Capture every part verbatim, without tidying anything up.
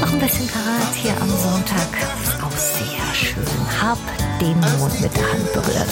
noch ein bisschen Karat hier am Sonntag. Ist auch sehr schön. Hab den Mond mit der Hand berührt.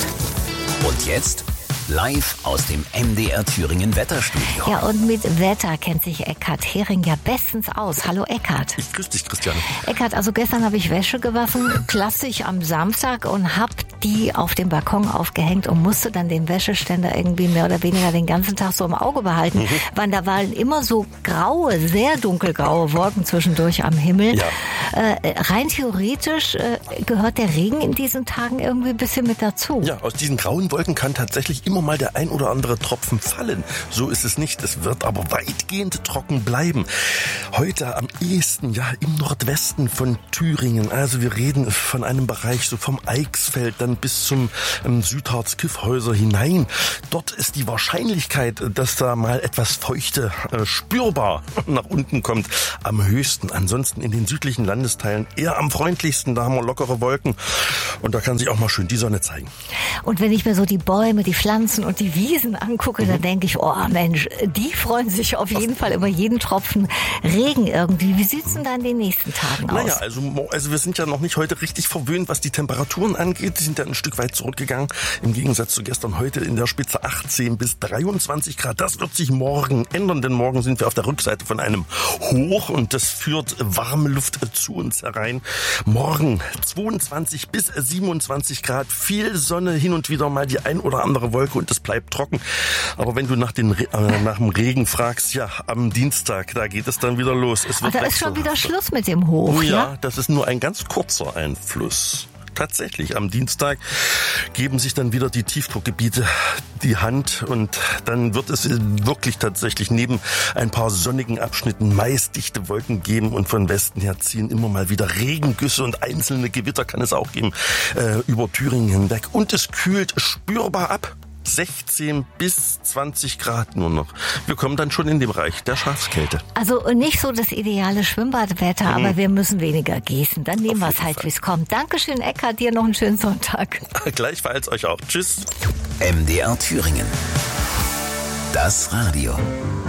Und jetzt live aus dem M D R Thüringen Wetterstudio. Ja, und mit Wetter kennt sich Eckhard Hering ja bestens aus. Hallo Eckhard. Ich grüße dich, Christiane. Eckhard, also gestern habe ich Wäsche gewaschen, klassisch am Samstag, und habe die auf dem Balkon aufgehängt und musste dann den Wäscheständer irgendwie mehr oder weniger den ganzen Tag so im Auge behalten, mhm. weil da waren immer so graue, sehr dunkelgraue Wolken zwischendurch am Himmel. Ja. Äh, rein theoretisch äh, gehört der Regen in diesen Tagen irgendwie ein bisschen mit dazu. Ja, aus diesen grauen Wolken kann tatsächlich immer mal der ein oder andere Tropfen fallen. So ist es nicht. Es wird aber weitgehend trocken bleiben. Heute am ehesten, ja, im Nordwesten von Thüringen. Also wir reden von einem Bereich so vom Eichsfeld dann bis zum ähm, Südharz-Kyffhäuser hinein. Dort ist die Wahrscheinlichkeit, dass da mal etwas Feuchte äh, spürbar nach unten kommt, am höchsten. Ansonsten in den südlichen Landesteilen eher am freundlichsten. Da haben wir lockere Wolken und da kann sich auch mal schön die Sonne zeigen. Und wenn ich mir so die Bäume, die Pflanzen und die Wiesen angucke, mhm. dann denke ich, oh Mensch, die freuen sich auf jeden Fall über jeden Tropfen Regen irgendwie. Wie sieht's denn da in den nächsten Tagen aus? Naja, also, also wir sind ja noch nicht heute richtig verwöhnt, was die Temperaturen angeht. Die sind ja ein Stück weit zurückgegangen. Im Gegensatz zu gestern heute in der Spitze achtzehn bis dreiundzwanzig Grad. Das wird sich morgen ändern, denn morgen sind wir auf der Rückseite von einem Hoch und das führt warme Luft zu uns herein. Morgen zweiundzwanzig bis siebenundzwanzig Grad, viel Sonne, hin und wieder mal die ein oder andere Wolke und es bleibt trocken. Aber wenn du nach, den, äh, nach dem Regen fragst, ja, am Dienstag, da geht es dann wieder los. Es wird Ach, da ist schon wieder Schluss mit dem Hoch, oh, ja, ja? Das ist nur ein ganz kurzer Einfluss. Tatsächlich, am Dienstag geben sich dann wieder die Tiefdruckgebiete die Hand und dann wird es wirklich tatsächlich neben ein paar sonnigen Abschnitten meist dichte Wolken geben und von Westen her ziehen immer mal wieder Regengüsse und einzelne Gewitter kann es auch geben äh, über Thüringen hinweg. Und es kühlt spürbar ab. sechzehn bis zwanzig Grad nur noch. Wir kommen dann schon in den Bereich der Schafskälte. Also nicht so das ideale Schwimmbadwetter, mhm. aber wir müssen weniger gießen. Dann nehmen wir es halt, wie es kommt. Dankeschön, Eckhard, dir noch einen schönen Sonntag. Gleichfalls euch auch. Tschüss. M D R Thüringen. Das Radio.